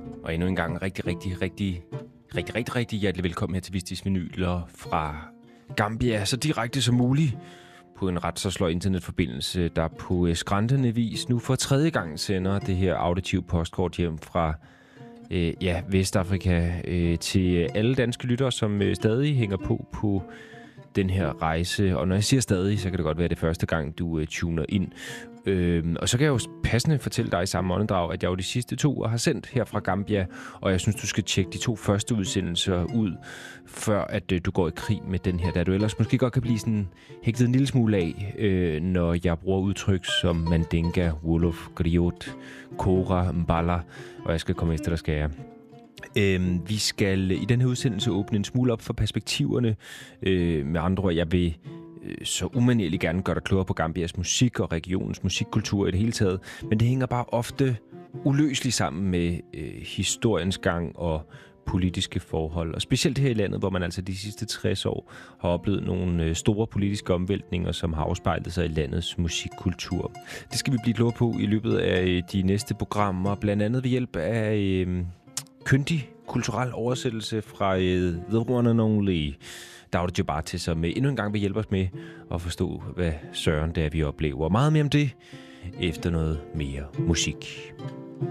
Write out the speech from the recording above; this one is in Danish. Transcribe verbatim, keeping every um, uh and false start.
Og endnu en gang rigtig, rigtig, rigtig, rigtig, rigtig, rigtig hjertelig velkommen her til Vistis Vinyler fra Gambia, så direkte som muligt på en ret så sløj internetforbindelse, der på skrantende vis nu for tredje gang sender det her auditiv postkort hjem fra øh, ja, Vestafrika øh, til alle danske lyttere, som øh, stadig hænger på på den her rejse. Og når jeg siger stadig, så kan det godt være det første gang, du øh, tuner ind. Øhm, og så kan jeg jo passende fortælle dig i samme åndedrag, at jeg jo de sidste to har sendt her fra Gambia, og jeg synes, du skal tjekke de to første udsendelser ud, før at øh, du går i krig med den her, da du ellers måske godt kan blive sådan hægtet en lille smule af, øh, når jeg bruger udtryk som Mandinga, Wolof, Griot, Kora, Mbala, og jeg skal komme efter, der skal jeg. Øhm, vi skal i den her udsendelse åbne en smule op for perspektiverne. Øh, med andre ord, jeg vil så umanerligt gerne gøre dig klogere på Gambias musik og regionens musikkultur i det hele taget. Men det hænger bare ofte uløseligt sammen med øh, historiens gang og politiske forhold. Og specielt her i landet, hvor man altså de sidste tres år har oplevet nogle øh, store politiske omvæltninger, som har afspejlet sig i landets musikkultur. Det skal vi blive klogere på i løbet af øh, de næste programmer, blandt andet ved hjælp af øh, kyndig kulturel oversættelse fra øh, The One and Only Dauda Jabarte, som endnu en gang vil hjælpe os med at forstå, hvad søren det er, vi oplever. Meget mere om det efter noget mere musik.